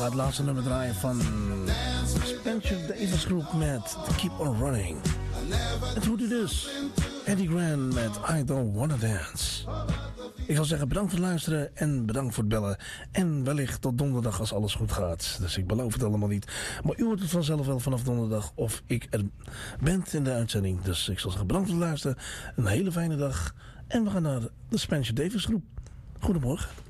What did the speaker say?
het laatste nummer draaien van Spencer Davis Groep met Keep On Running. En hoe doet dus Eddie Grant met I Don't Wanna Dance. Ik zal zeggen bedankt voor het luisteren en bedankt voor het bellen. En wellicht tot donderdag als alles goed gaat. Dus ik beloof het allemaal niet. Maar u hoort het vanzelf wel vanaf donderdag of ik er ben in de uitzending. Dus ik zal zeggen bedankt voor het luisteren. Een hele fijne dag. En we gaan naar de Spencer Davis Groep. Goedemorgen.